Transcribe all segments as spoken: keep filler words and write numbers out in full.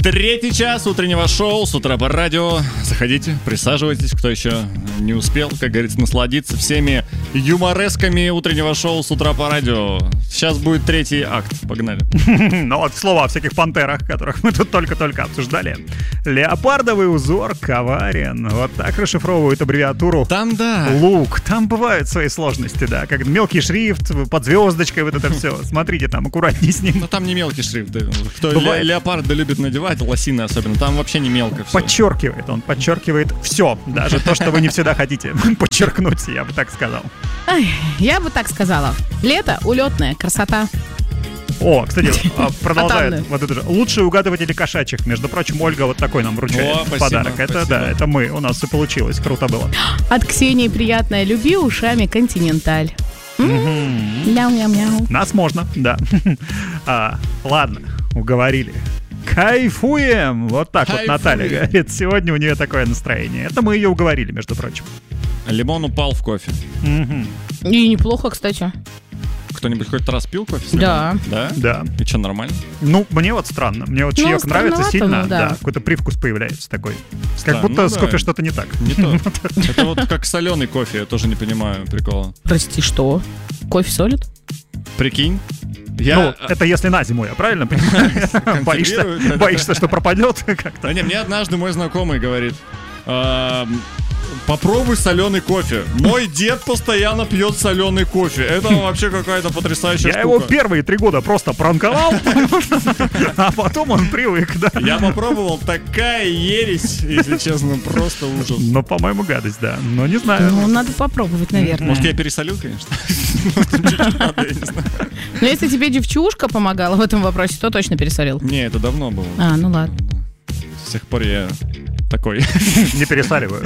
Третий час утреннего шоу с утра по радио. Заходите, присаживайтесь, кто еще не успел, как говорится, насладиться всеми юморесками утреннего шоу с утра по радио. Сейчас будет третий акт. Погнали. Ну вот слово о всяких пантерах, которых мы тут только-только обсуждали. Леопардовый узор коварен. Вот так расшифровывают аббревиатуру. Там, да. Лук. Там бывают свои сложности, да. Как мелкий шрифт, под звездочкой, вот это все. Смотрите, там аккуратнее с ним. Но там не мелкий шрифт. Кто ле- леопарды любит надевать, лосины особенно, там вообще не мелко все. Подчеркивает, он подчеркивает все. Даже то, что вы не всегда хотите подчеркнуть, я бы так сказал. Ай, я бы так сказала. Лето, улетная, красота. О, кстати, продолжает Фатальный. вот это же. Лучшие угадыватели кошачьих. Между прочим, Ольга вот такой нам вручает О, спасибо, подарок. Это спасибо. да, это мы. У нас все получилось. Круто было. От Ксении приятное. Люби ушами континенталь. М-м-м. Мяу-мяу-мяу. Нас можно, да. А, ладно, уговорили. Кайфуем! Вот так вот Кайфуем. Наталья говорит. Сегодня у нее такое настроение. Это мы ее уговорили, между прочим. Лимон упал в кофе. Мгм. И неплохо, кстати. Кто-нибудь хоть раз пил кофе? с Да. лимоном? Да? Да. И что, нормально? Ну, мне вот странно. Мне вот Ну, чаек нравится странновато, сильно. ну, да. Да, какой-то привкус появляется такой. Странно, Как будто ну с да. кофе что-то не так. Не то. Это вот как соленый кофе, я тоже не понимаю прикола. Прости, что? Кофе солит? Прикинь. Ну, Я... это если на зиму, я правильно понимаю? Боишься, Консервируют. боишься, что пропадет как-то? Да не, мне однажды мой знакомый говорит: «Ам, попробуй соленый кофе. Мой дед постоянно пьет соленый кофе. Это вообще какая-то потрясающая Я штука. его первые три года просто пранковал, а потом он привык, да. Я попробовал, такая ересь, если честно, просто ужас. Ну, по-моему, гадость, да. Но не знаю. Ну, надо попробовать, наверное. Может, я пересолил, конечно. Чуть-чуть надо, я не знаю. Но если тебе девчушка помогала в этом вопросе, то точно пересолил. Не, это давно было. А, ну ладно. С тех пор я такой. Не пересаливаю.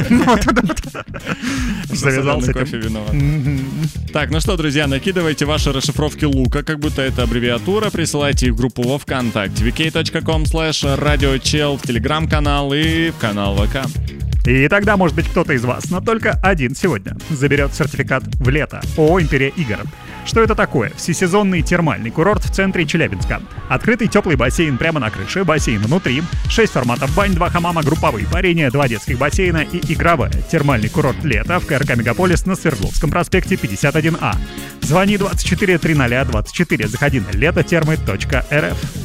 Завязал с Соленый кофе этим. виноват. Так, ну что, друзья, накидывайте ваши расшифровки лука, как будто это аббревиатура, присылайте их в группу во ВКонтакте, vk.com slash радиочел, в Телеграм-канал и в канал ВК. И тогда, может быть, кто-то из вас, но только один сегодня, заберет сертификат в лето ООО «Империя игр». Что это такое? Всесезонный термальный курорт в центре Челябинска. Открытый теплый бассейн прямо на крыше, бассейн внутри, шесть форматов бань, два хамама, групповые парения, два детских бассейна и игровая. Термальный курорт «Лето» в КРК «Мегаполис» на Свердловском проспекте пятьдесят один А. Звони двадцать четыре триста двадцать четыре, заходи на летотермы точка эр эф.